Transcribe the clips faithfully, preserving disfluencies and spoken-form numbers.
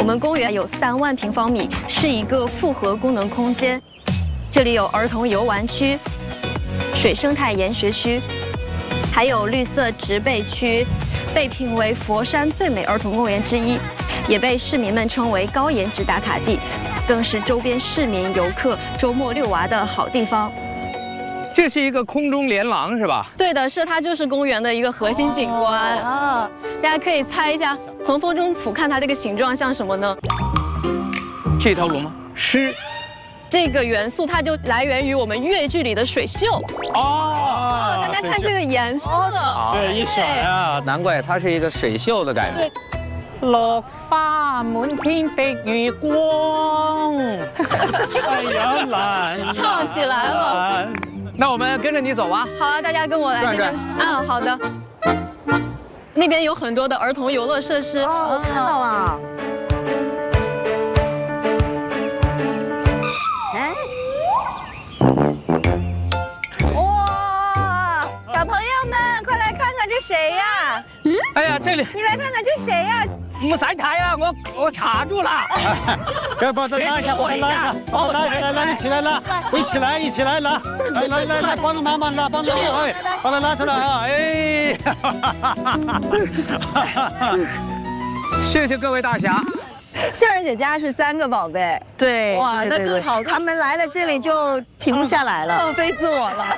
们公园有三万平方米，是一个复合功能空间。这里有儿童游玩区、水生态研学区，还有绿色植被区，被评为佛山最美儿童公园之一，也被市民们称为高颜值打卡地，更是周边市民游客周末遛娃的好地方。 这是一个空中连廊是吧？ 对的，是它就是公园的一个核心景观啊！大家可以猜一下，从风中俯瞰它这个形状像什么呢？ 这条龙吗？狮。 这个元素它就来源于我们越剧里的水袖哦。大家看这个颜色， 对，一甩啊， 难怪它是一个水袖的感觉。 落花滿天碧月光，太陽藍。 唱起來了。 那我們跟着你走吧。 好啊，大家跟我來這邊。嗯，好的。那邊有很多的兒童遊樂設施。 哦，我看到了。哎。哇，小朋友們，快來看看這誰呀？ 嗯。哎呀，這裡。 你來看看這誰呀？ 唔使睇啊，我我卡住了。 给帮着拉一下，帮我拉一下，帮我拉起来，拉你起来拉，一起来一起来拉，来来来来，帮着妈妈拉，帮着我，哎，把它拉出来啊，哎， 谢谢各位大侠。 杏儿姐家是三个宝贝， 对， 哇，那更好， 他们来了这里就停不下来了， 放飞自我了。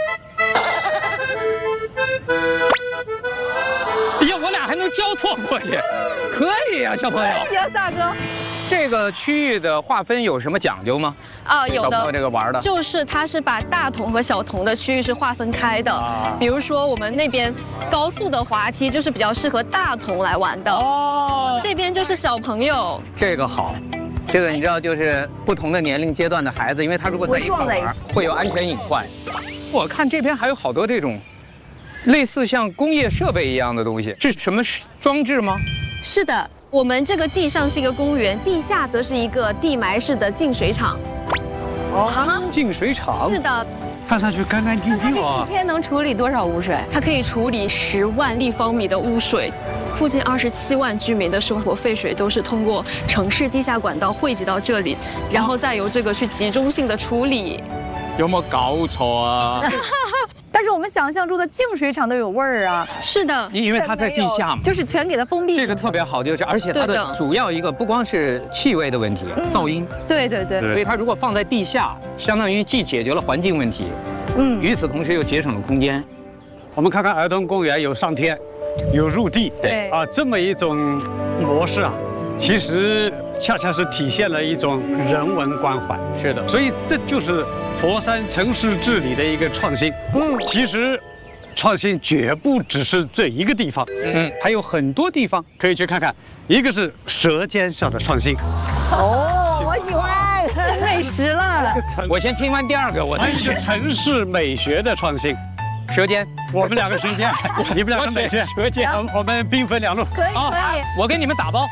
哎呀，我俩还能交错过去，可以呀、啊，小朋友。 可以啊，大哥。 这个区域的划分有什么讲究吗？ 啊，有的。 小朋友这个玩的， 就是它是把大童和小童的区域是划分开的。啊、比如说我们那边高速的滑梯就是比较适合大童来玩的。哦。这边就是小朋友。 这个好。 这个你知道，就是不同的年龄阶段的孩子，因为他如果在一块玩，会有安全隐患。我看这边还有好多这种，类似像工业设备一样的东西，是什么装置吗？ 是的，我们这个地上是一个公园，地下则是一个地埋式的净水厂。 哦，净水厂。 是的。 看上去干干净净哦。 一天能处理多少污水？ 它可以处理十万立方米的污水，附近二十七万居民的生活废水都是通过城市地下管道汇集到这里，然后再由这个去集中性的处理。 有没有搞错啊？ 但是我们想象中的净水厂都有味儿啊。 是的， 因为它在地下嘛， 就是全给它封闭。 这个特别好，就是而且它的主要一个不光是气味的问题，噪音。 对对对。 所以它如果放在地下，相当于既解决了环境问题，嗯，与此同时又节省了空间。 我们看看儿童公园有上天，有入地， 对啊，这么一种模式啊，其实恰恰是体现了一种人文关怀。 是的， 所以这就是佛山城市治理的一个创新。嗯，其实创新绝不只是这一个地方，嗯，还有很多地方可以去看看。一个是舌尖上的创新。 哦，我喜欢美食了。 我先听完第二个，我还是城市美学的创新。 舌尖， 我们两个舌尖，你们两个美学， 舌尖， 我们兵分两路。 可以可以， 我给你们打包。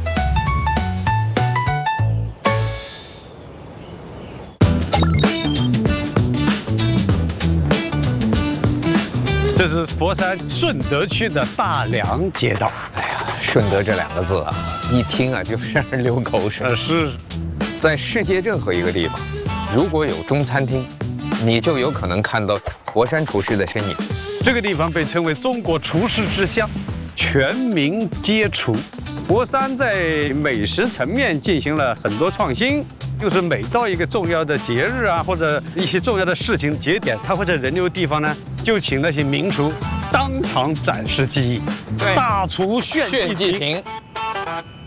这是佛山顺德区的大良街道。 哎呀，顺德这两个字啊，一听啊就是让人流口水。 呃，是， 在世界任何一个地方，如果有中餐厅，你就有可能看到佛山厨师的身影。 这个地方被称为中国厨师之乡，全民皆厨。佛山在美食层面进行了很多创新。 就是每到一个重要的节日啊，或者一些重要的事情节点，他会在人流地方呢，就请那些名厨当场展示技艺。 对， 大厨炫炫技技评，